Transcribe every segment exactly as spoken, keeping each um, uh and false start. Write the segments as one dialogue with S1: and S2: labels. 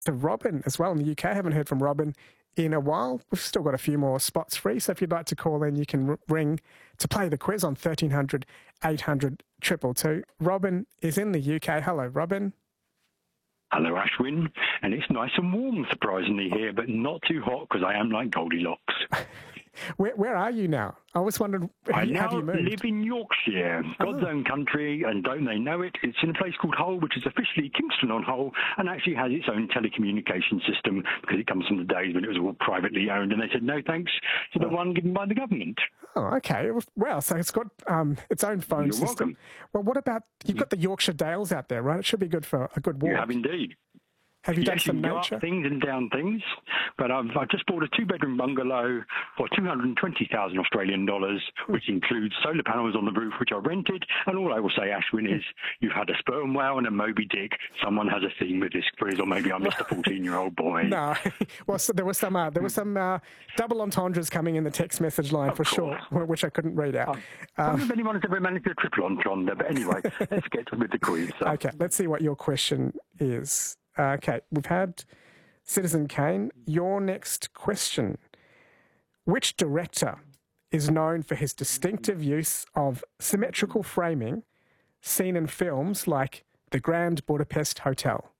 S1: to Robin as well in the U K. I haven't heard from Robin in a while. We've still got a few more spots free, so if you'd like to call in, you can r- ring to play the quiz on thirteen hundred, eight hundred, two two two. Robin is in the U K. Hello, Robin.
S2: Hello, Ashwin. And it's nice and warm, surprisingly, here, but not too hot because I am like Goldilocks.
S1: Where, where are you now? I always wondered,
S2: I
S1: have
S2: now
S1: you moved?
S2: live in Yorkshire, God's
S1: Oh.
S2: own country, and don't they know it? It's in a place called Hull, which is officially Kingston on Hull, and actually has its own telecommunication system because it comes from the days when it was all privately owned, and they said no thanks to the one given by the government.
S1: Oh, okay. Well, so it's got um, its own phone
S2: You're
S1: system.
S2: welcome.
S1: Well, what about, you've got the Yorkshire Dales out there, right? It should be good for a good walk.
S2: You have indeed.
S1: Have you done
S2: Yes,
S1: some
S2: you can go
S1: nature?
S2: up things and down things, but I've, I've just bought a two-bedroom bungalow for two hundred twenty thousand Australian dollars, which includes solar panels on the roof, which I rented. And all I will say, Ashwin, is you've had a sperm whale and a Moby Dick. Someone has a theme with this quiz, or maybe I missed a fourteen-year-old boy.
S1: No. Well, so there was some uh, there was some uh, double entendres coming in the text message line
S2: Of
S1: for
S2: course.
S1: sure, which I couldn't read out.
S2: I
S1: Um,
S2: wonder if anyone has ever managed a triple entendre, but anyway, let's get with the quiz. So.
S1: okay, let's see what your question is. Uh, okay, we've had Citizen Kane. Your next question. Which director is known for his distinctive use of symmetrical framing seen in films like The Grand Budapest Hotel?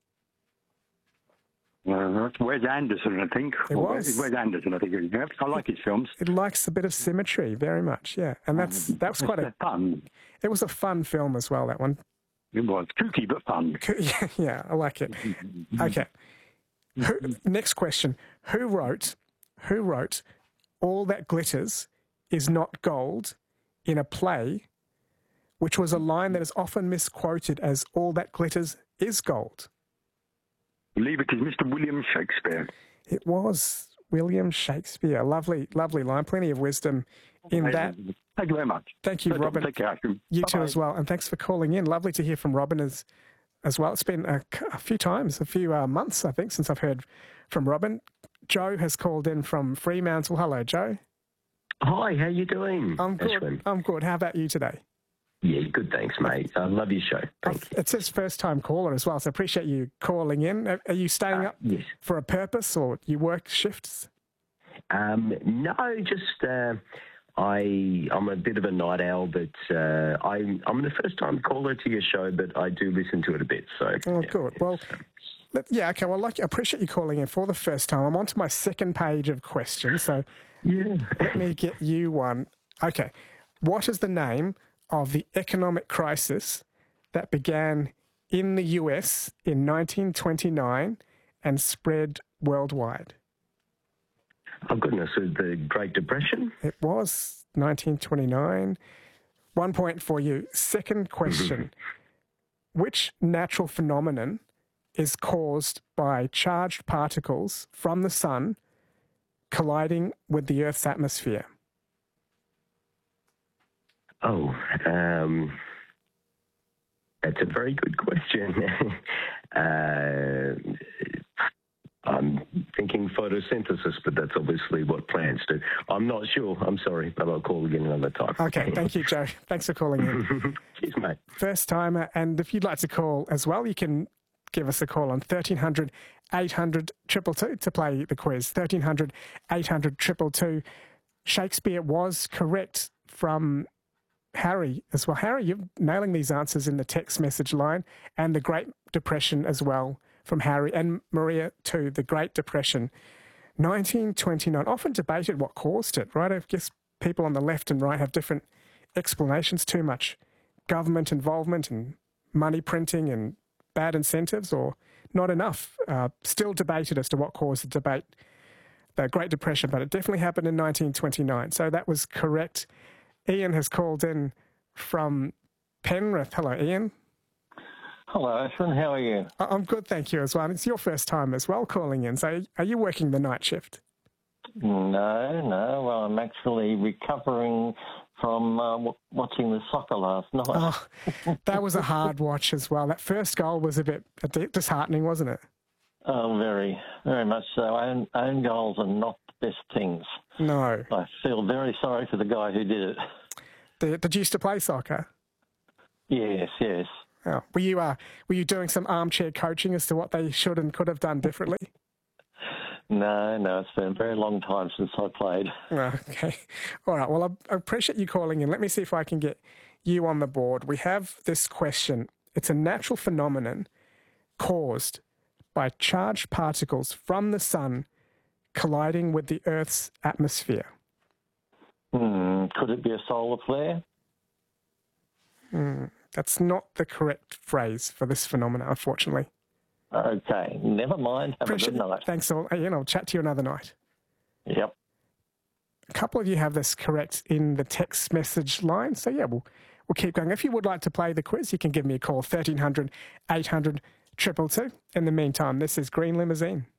S2: Uh, Wes Anderson, I think.
S1: It
S2: Or
S1: was.
S2: Wes Anderson, I think. it is. Yeah, I like his films.
S1: It likes a bit of symmetry very much, yeah. And that's that was quite a
S2: It's fun.
S1: it was a fun film as well, that one.
S2: It was kooky but fun.
S1: Yeah, yeah, I like it. Okay. Who, next question. Who wrote who wrote All That Glitters Is Not Gold in a play, which was a line that is often misquoted as All That Glitters Is Gold?
S2: I believe it is Mister William Shakespeare.
S1: It was William Shakespeare. Lovely, lovely line. Plenty of wisdom in that.
S2: Thank you very much.
S1: Thank you,
S2: No
S1: Robin.
S2: problem. Take care, Ashton.
S1: You too
S2: Bye-bye.
S1: as well. And thanks for calling in. Lovely to hear from Robin as, as well. It's been a, a few times, a few uh, months, I think, since I've heard from Robin. Joe has called in from Fremantle. Hello, Joe.
S3: Hi, how you doing?
S1: I'm good.
S3: Ashwin?
S1: I'm good. How about you today?
S3: Yeah, good, thanks, mate. I love your show. Thank you.
S1: It says first-time caller as well, so appreciate you calling in. Are are you staying
S3: Uh,
S1: up
S3: yes.
S1: for a purpose, or you work shifts?
S3: Um, no, just uh, I I'm a bit of a night owl, but uh, I'm I'm the first time caller to your show, but I do listen to it a bit. So
S1: Oh,
S3: yeah.
S1: good. Well, let, yeah, okay. Well, like, I appreciate you calling in for the first time. I'm on to my second page of questions, so
S3: yeah.
S1: let me get you one. Okay. What is the name of the economic crisis that began in the U S in nineteen twenty-nine and spread worldwide?
S3: Oh goodness, is the Great Depression?
S1: It was nineteen twenty-nine. One point for you. Second question. Which natural phenomenon is caused by charged particles from the sun colliding with the Earth's atmosphere?
S3: Oh, um, that's a very good question. uh, I'm thinking photosynthesis, but that's obviously what plants do. I'm not sure. I'm sorry, but I'll call again another time.
S1: Okay, thank you, Joe. Thanks for calling in.
S3: Cheers, mate.
S1: First timer, and if you'd like to call as well, you can give us a call on thirteen hundred, eight hundred, two two two to play the quiz. thirteen hundred, eight hundred, two two two. Shakespeare was correct from Harry as well. Harry, you're nailing these answers in the text message line, and the Great Depression as well from Harry, and Maria too, the Great Depression. nineteen twenty-nine, often debated what caused it, right? I guess people on the left and right have different explanations. Too much government involvement and money printing and bad incentives, or not enough. Uh, still debated as to what caused the debate, the Great Depression, but it definitely happened in nineteen twenty-nine. So that was correct. Ian has called in from Penrith. Hello, Ian.
S4: Hello, Ashwin. How are you?
S1: I- I'm good, thank you as well. And it's your first time as well calling in. So are you working the night shift?
S4: No, no. Well, I'm actually recovering from uh, w- watching the soccer last night.
S1: Oh, that was a hard watch as well. That first goal was a bit a bit disheartening, wasn't it?
S4: Oh, very, very much so. Own, own goals are not the best things.
S1: No.
S4: I feel very sorry for the guy who did it.
S1: Did, did you used to play soccer?
S4: Yes, yes.
S1: Oh, were you uh, were you doing some armchair coaching as to what they should and could have done differently?
S4: No, no, it's been a very long time since I played.
S1: Okay. All right. Well, I appreciate you calling in. Let me see if I can get you on the board. We have this question. It's a natural phenomenon caused by charged particles from the sun colliding with the Earth's atmosphere.
S4: Hmm, could it be a solar flare?
S1: Hmm, that's not the correct phrase for this phenomenon, unfortunately.
S4: Okay, never mind. Have
S1: Appreciate
S4: a good night.
S1: Thanks all. Ian, I'll chat to you another night.
S4: Yep.
S1: A couple of you have this correct in the text message line. So, yeah, we'll, we'll keep going. If you would like to play the quiz, you can give me a call, thirteen hundred, eight hundred, two two two. In the meantime, this is Green Limousine.